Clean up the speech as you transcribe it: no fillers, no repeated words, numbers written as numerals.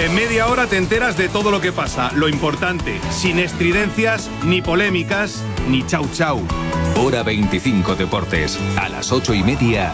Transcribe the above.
En media hora te enteras de todo lo que pasa. Lo importante, sin estridencias, ni polémicas, ni chau chau. Hora 25 Deportes, a las 8:30